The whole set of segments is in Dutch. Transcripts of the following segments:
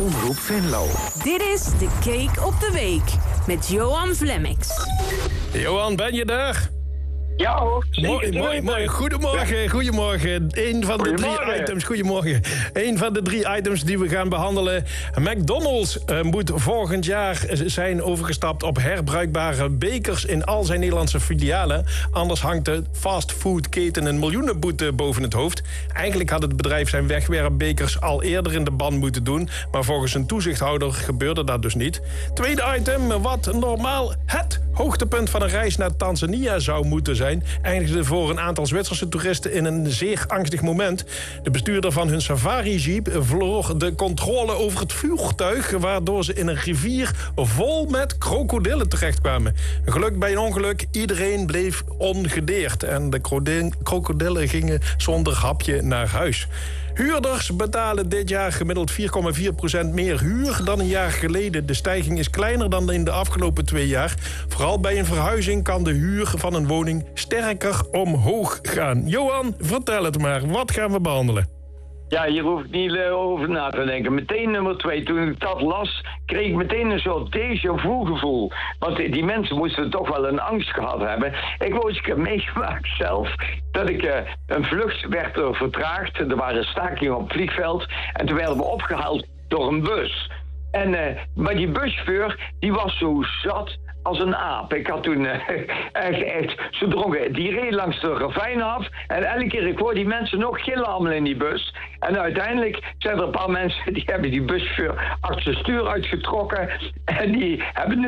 Omroep Venlo. Dit is de Cake op de Week met Johan Vlemmix. Johan, ben je daar? Ja hoor. Mooi. Goedemorgen. Een van de 3 items. Goedemorgen. Een van de 3 items die we gaan behandelen. McDonald's moet volgend jaar zijn overgestapt op herbruikbare bekers in al zijn Nederlandse filialen. Anders hangt de fastfoodketen een miljoenenboete boven het hoofd. Eigenlijk had het bedrijf zijn wegwerpbekers al eerder in de ban moeten doen. Maar volgens een toezichthouder gebeurde dat dus niet. Tweede item. Wat normaal het hoogtepunt van een reis naar Tanzania zou moeten zijn, eindigde voor een aantal Zwitserse toeristen in een zeer angstig moment. De bestuurder van hun safari-jeep verloor de controle over het voertuig, waardoor ze in een rivier vol met krokodillen terechtkwamen. Geluk bij een ongeluk, iedereen bleef ongedeerd en de krokodillen gingen zonder hapje naar huis. Huurders betalen dit jaar gemiddeld 4,4% meer huur dan een jaar geleden. De stijging is kleiner dan in de afgelopen 2 jaar. Vooral bij een verhuizing kan de huur van een woning sterker omhoog gaan. Johan, vertel het maar. Wat gaan we behandelen? Ja, hier hoef ik niet over na te denken. Meteen nummer 2. Toen ik dat las, kreeg ik meteen een soort déjà vu gevoel. Want die mensen moesten toch wel een angst gehad hebben. Ik heb ooit meegemaakt zelf dat ik een vlucht werd vertraagd. Er waren stakingen op het vliegveld. En toen werden we opgehaald door een bus. Maar die buschauffeur, die was zo zat als een aap. Ik had toen echt zo dronken. Die reed langs de ravijn af. En elke keer, ik hoor die mensen nog gillen allemaal in die bus. En uiteindelijk zijn er een paar mensen die hebben die buschauffeur achter zijn stuur uitgetrokken. En die hebben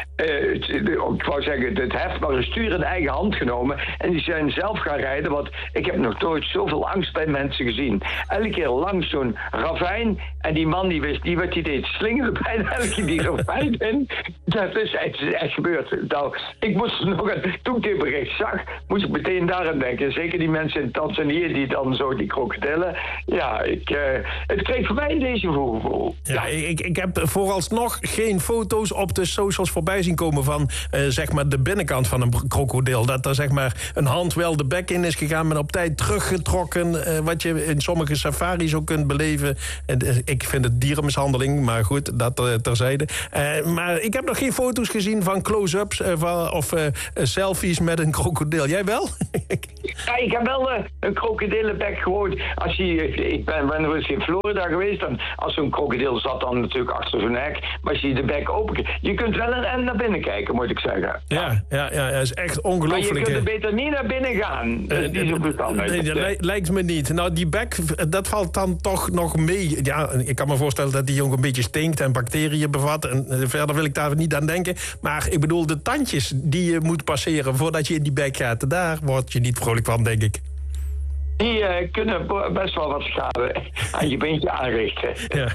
ik wou zeggen, het heft maar het stuur in eigen hand genomen. En die zijn zelf gaan rijden. Want ik heb nog nooit zoveel angst bij mensen gezien. Elke keer langs zo'n ravijn. En die man die wist niet wat hij deed. Slingerde bijna elke keer die ravijn in. Dat is echt gebeurd. Nou, ik moest nog, toen ik dit bericht zag, moest ik meteen daaraan denken. Zeker die mensen in Tanzania die dan zo die krokodillen. Ja, het kreeg voor mij deze gevoel. Ja, ik heb vooralsnog geen foto's op de socials voorbij zien komen van zeg maar de binnenkant van een krokodil. Dat er zeg maar een hand wel de bek in is gegaan, maar op tijd teruggetrokken. Wat je in sommige safaris ook kunt beleven. Ik vind het dierenmishandeling, maar goed, dat terzijde. Maar ik heb nog geen foto's gezien van close-ups of selfies met een krokodil. Jij wel? Ja, ik heb wel een krokodillenbek gehoord. Ik ben wel eens in Florida geweest. Dan, als zo'n krokodil zat dan natuurlijk achter zijn nek. Maar als je de bek open... Je kunt wel een end naar binnen kijken, moet ik zeggen. Ja, is echt ongelooflijk. Maar je kunt er beter niet naar binnen gaan. Nee, lijkt me niet. Nou, die bek, dat valt dan toch nog mee. Ja, ik kan me voorstellen dat die ook een beetje stinkt en bacteriën bevat. En verder wil ik daar niet aan denken. Maar ik bedoel, de tandjes die je moet passeren voordat je in die bek gaat, daar word je niet vrolijk van, denk ik. Die kunnen best wel wat schade aan je beentje aanrichten.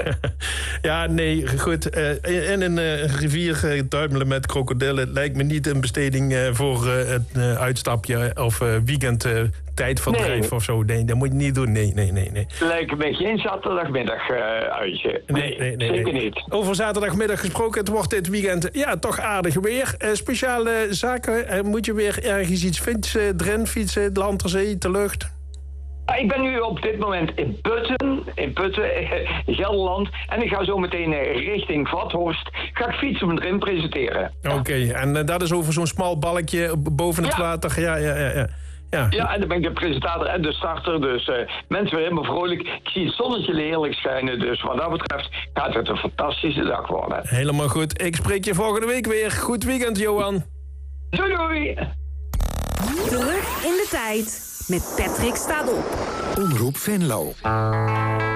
Ja, nee, goed. In een rivier tuimelen met krokodillen lijkt me niet een besteding voor een uitstapje of weekend tijdverdrijf of zo. Nee, dat moet je niet doen. Nee. Lijkt me geen zaterdagmiddag uitje. Nee. Zeker niet. Over zaterdagmiddag gesproken, het wordt dit weekend toch aardig weer. Speciale zaken, moet je weer ergens iets fietsen, fietsen, land ter zee, te lucht? Ik ben nu op dit moment in Putten, Gelderland. En ik ga zo meteen richting Vathorst. Ga ik fietsen en erin presenteren. Oké, en dat is over zo'n smal balkje boven het water. Ja, en dan ben ik de presentator en de starter. Dus mensen weer helemaal vrolijk. Ik zie het zonnetje heerlijk schijnen. Dus wat dat betreft gaat het een fantastische dag worden. Helemaal goed. Ik spreek je volgende week weer. Goed weekend, Johan. Doei. Terug in de tijd met Patrick staat op. Omroep Venlo.